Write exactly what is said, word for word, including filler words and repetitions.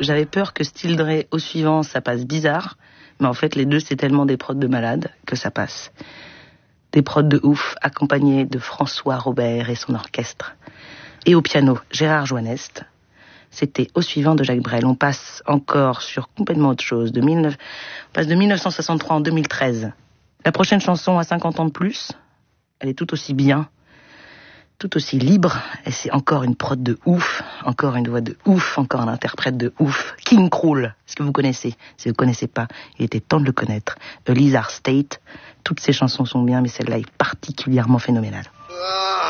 j'avais peur que Still Dre au suivant, ça passe bizarre. Mais en fait, les deux, c'est tellement des prods de malade que ça passe. Des prods de ouf, accompagnés de François Robert et son orchestre. Et au piano, Gérard Joannest. C'était au suivant de Jacques Brel. On passe encore sur complètement autre chose. De mille neuf... On passe de dix-neuf cent soixante-trois en deux mille treize. La prochaine chanson a cinquante ans de plus. Elle est tout aussi bien, tout aussi libre. Et c'est encore une prod de ouf, encore une voix de ouf, encore un interprète de ouf. King Krul, est-ce que vous connaissez? Si vous ne connaissez pas, il était temps de le connaître. A Lizard State. Toutes ces chansons sont bien, mais celle-là est particulièrement phénoménale.